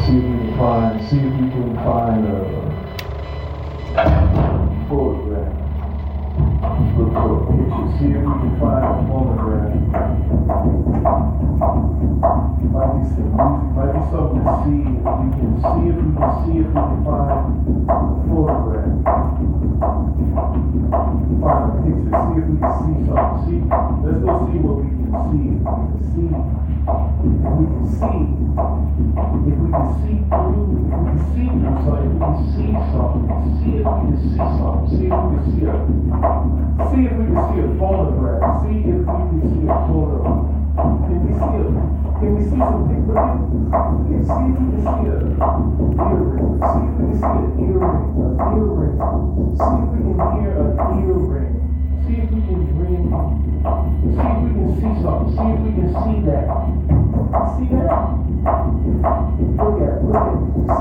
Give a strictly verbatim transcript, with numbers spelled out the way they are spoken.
See if we can find, see if we can find a photograph. Look for a picture. See if we can find a photograph. Might be some music, might be something to see. If we can see if we can see if we can find a photograph. Find a picture. See if we can see something. See, let's go see what we can see. If we can see, if we can see, if we can see through, if we can see through something, if we can see something, see if we can see something, see if we can see a, see if we can see a photograph, see if we can see a photo. Can we see a, can we see something? Can see if we can see a earring, see if we can see an earring, an earring, see if we can hear an earring, see if we can bring, see if we can see something, see if we can see that. See that? Look at, look at.